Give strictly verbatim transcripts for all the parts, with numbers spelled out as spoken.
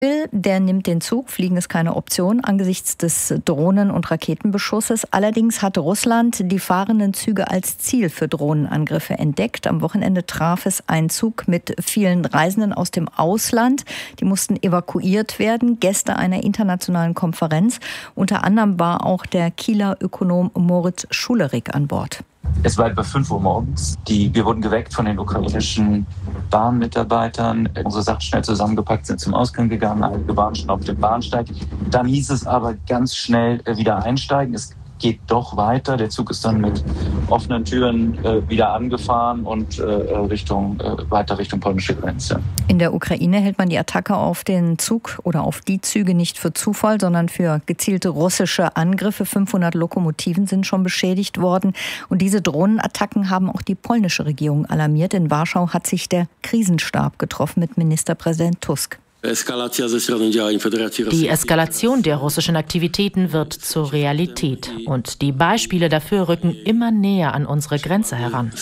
Der nimmt den Zug. Fliegen ist keine Option angesichts des Drohnen- und Raketenbeschusses. Allerdings hat Russland die fahrenden Züge als Ziel für Drohnenangriffe entdeckt. Am Wochenende traf es einen Zug mit vielen Reisenden aus dem Ausland. Die mussten evakuiert werden, Gäste einer internationalen Konferenz. Unter anderem war auch der Kieler Ökonom Moritz Schulerik an Bord. Es war etwa fünf Uhr morgens. Die, wir wurden geweckt von den ukrainischen Bahnmitarbeitern. Unsere Sachen schnell zusammengepackt, sind zum Ausgang gegangen. Einige waren schon auf dem Bahnsteig. Dann hieß es aber ganz schnell wieder einsteigen. Es geht doch weiter. Der Zug ist dann mit offenen Türen äh, wieder angefahren und äh, Richtung, äh, weiter Richtung polnische Grenze. In der Ukraine hält man die Attacke auf den Zug oder auf die Züge nicht für Zufall, sondern für gezielte russische Angriffe. fünfhundert Lokomotiven sind schon beschädigt worden. Und diese Drohnenattacken haben auch die polnische Regierung alarmiert. In Warschau hat sich der Krisenstab getroffen mit Ministerpräsident Tusk. Die Eskalation der russischen Aktivitäten wird zur Realität. Und die Beispiele dafür rücken immer näher an unsere Grenze heran.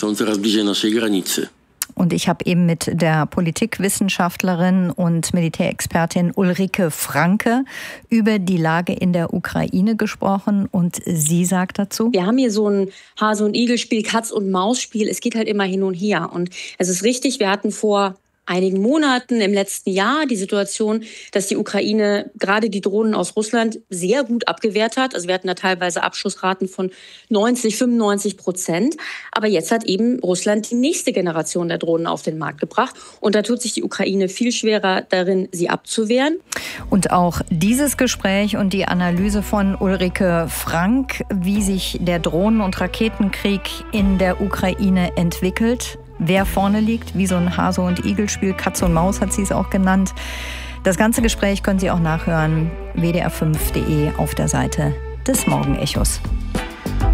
Und ich habe eben mit der Politikwissenschaftlerin und Militärexpertin Ulrike Franke über die Lage in der Ukraine gesprochen. Und sie sagt dazu: Wir haben hier so ein Hase- und Igel-Spiel, Katz- und Maus-Spiel. Es geht halt immer hin und her. Und es ist richtig, wir hatten vor einigen Monaten im letzten Jahr die Situation, dass die Ukraine gerade die Drohnen aus Russland sehr gut abgewehrt hat. Also wir hatten da teilweise Abschussraten von neunzig, fünfundneunzig Prozent. Aber jetzt hat eben Russland die nächste Generation der Drohnen auf den Markt gebracht. Und da tut sich die Ukraine viel schwerer darin, sie abzuwehren. Und auch dieses Gespräch und die Analyse von Ulrike Frank, wie sich der Drohnen- und Raketenkrieg in der Ukraine entwickelt, wer vorne liegt, wie so ein Hase- und Igel-Spiel, Katz und Maus hat sie es auch genannt. Das ganze Gespräch können Sie auch nachhören, w d r fünf punkt d e auf der Seite des Morgenechos.